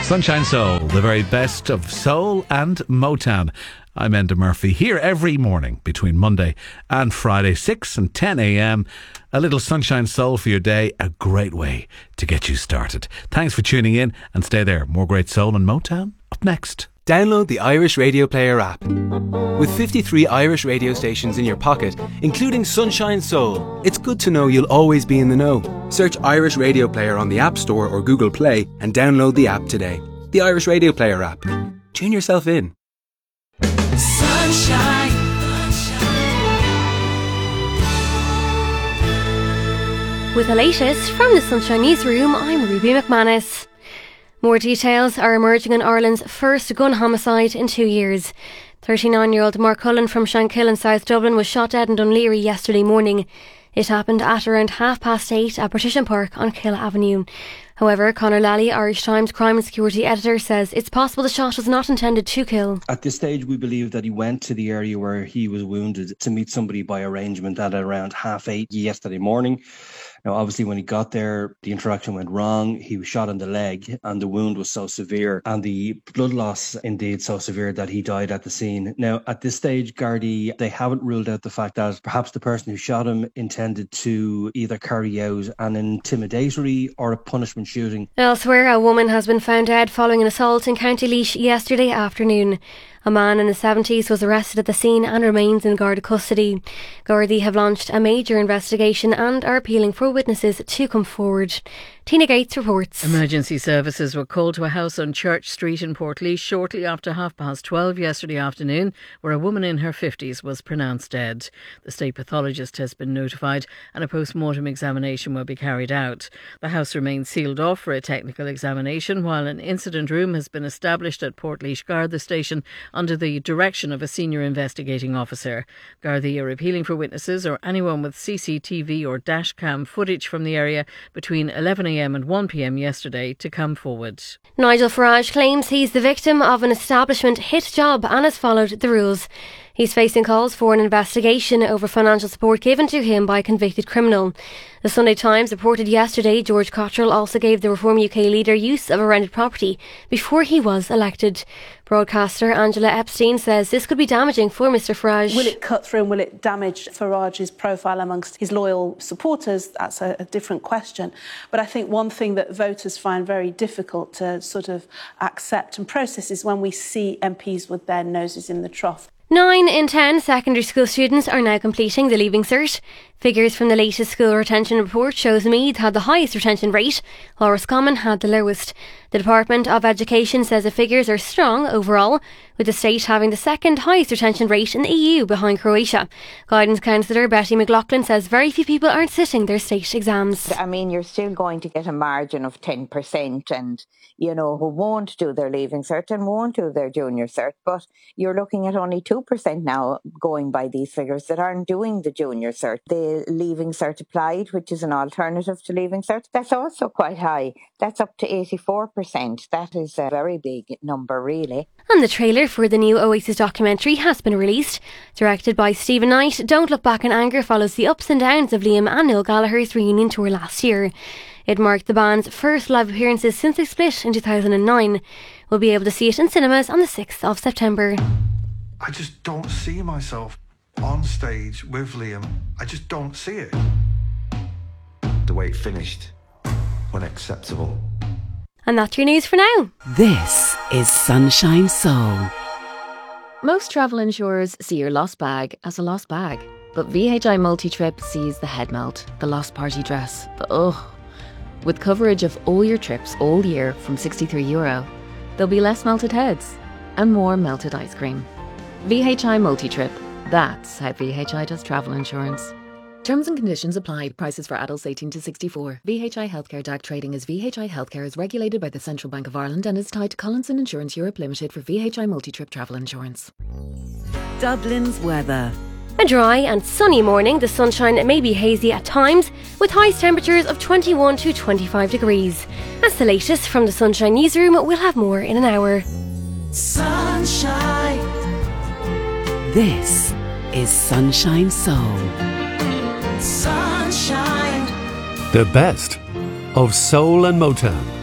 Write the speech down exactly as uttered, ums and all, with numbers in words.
Sunshine Soul, the very best of soul and Motown. I'm Enda Murphy, here every morning between Monday and Friday, six and ten a.m. A little Sunshine Soul for your day, a great way to get you started. Thanks for tuning in and stay there. More great soul and Motown up next. Download the Irish Radio Player app. With fifty-three Irish radio stations in your pocket, including Sunshine Soul, it's good to know you'll always be in the know. Search Irish Radio Player on the App Store or Google Play and download the app today. The Irish Radio Player app. Tune yourself in. Sunshine. With the latest from the Sunshine Newsroom, I'm Ruby McManus. More details are emerging on Ireland's first gun homicide in two years. thirty-nine-year-old Mark Cullen from Shankill in South Dublin was shot dead in Dunleary yesterday morning. It happened at around half past eight at Partition Park on Kill Avenue. However, Conor Lally, Irish Times crime and security editor, says it's possible the shot was not intended to kill. At this stage, we believe that he went to the area where he was wounded to meet somebody by arrangement at around half eight yesterday morning. Now, obviously, when he got there, the interaction went wrong. He was shot in the leg and the wound was so severe and the blood loss indeed so severe that he died at the scene. Now, at this stage, Gardaí, they haven't ruled out the fact that perhaps the person who shot him intended to either carry out an intimidatory or a punishment shooting. Elsewhere, a woman has been found dead following an assault in County Laois yesterday afternoon. A man in his seventies was arrested at the scene and remains in Garda custody. Gardaí have launched a major investigation and are appealing for witnesses to come forward. Tina Gates reports. Emergency services were called to a house on Church Street in Portlaoise shortly after half past twelve yesterday afternoon, where a woman in her fifties was pronounced dead. The state pathologist has been notified and a post-mortem examination will be carried out. The house remains sealed off for a technical examination, while an incident room has been established at Portlaoise Garda Station under the direction of a senior investigating officer. Gardaí are appealing for witnesses or anyone with C C T V or dash cam footage from the area between eleven a.m. and one p.m. yesterday to come forward. Nigel Farage claims he's the victim of an establishment hit job and has followed the rules. He's facing calls for an investigation over financial support given to him by a convicted criminal. The Sunday Times reported yesterday George Cottrell also gave the Reform U K leader use of a rented property before he was elected. Broadcaster Angela Epstein says this could be damaging for Mr Farage. Will it cut through and will it damage Farage's profile amongst his loyal supporters? That's a, a different question. But I think one thing that voters find very difficult to sort of accept and process is when we see M Ps with their noses in the trough. Nine in ten secondary school students are now completing the Leaving Cert. Figures from the latest school retention report shows Meath had the highest retention rate, while Roscommon had the lowest. The Department of Education says the figures are strong overall, with the state having the second highest retention rate in the E U behind Croatia. Guidance counsellor Betty McLaughlin says very few people aren't sitting their state exams. I mean, you're still going to get a margin of ten percent and, you know, who won't do their Leaving Cert and won't do their Junior Cert, but you're looking at only two percent now going by these figures that aren't doing the Junior Cert. The Leaving Cert Applied, which is an alternative to Leaving Cert, that's also quite high. That's up to eighty-four percent. That is a very big number, really. And the trailer for the new Oasis documentary has been released. Directed by Stephen Knight, Don't Look Back in Anger follows the ups and downs of Liam and Noel Gallagher's reunion tour last year. It marked the band's first live appearances since they split in two thousand nine. We'll be able to see it in cinemas on the sixth of September. I just don't see myself on stage with Liam. I just don't see it. The way it finished, unacceptable. And that's your news for now. This is Sunshine Soul. Most travel insurers see your lost bag as a lost bag. But V H I Multi-Trip sees the head melt, the lost party dress, the ugh. With coverage of all your trips all year from sixty-three euro, there'll be less melted heads and more melted ice cream. V H I Multi-Trip. That's how V H I does travel insurance. Terms and conditions apply. Prices for adults eighteen to sixty-four. V H I Healthcare D A C trading as V H I Healthcare is regulated by the Central Bank of Ireland and is tied to Collinson Insurance Europe Limited for V H I Multi-Trip travel insurance. Dublin's weather. A dry and sunny morning. The sunshine may be hazy at times, with highest temperatures of twenty-one to twenty-five degrees. That's the latest from the Sunshine Newsroom. We'll have more in an hour. Sunshine. This is Sunshine Soul. Sunshine. The best of soul and Motown.